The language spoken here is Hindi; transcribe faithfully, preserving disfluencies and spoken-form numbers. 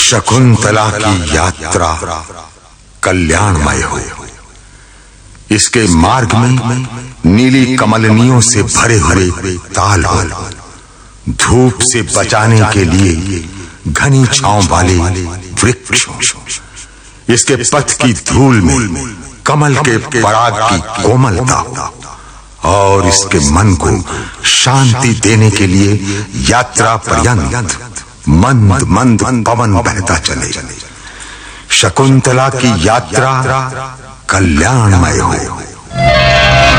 शकुंतला की यात्रा कल्याणमय हो। इसके मार्ग में नीली कमलनियों से भरे हुए ताल हो, धूप से बचाने के लिए घनी छांव वाले वृक्ष हो। इसके पथ की धूल में कमल के पराग की कोमलता हो और इसके मन को शांति देने के लिए यात्रा पर्यंत मंद मंद पवन बहता चले। शकुंतला की यात्रा कल्याणमय हो।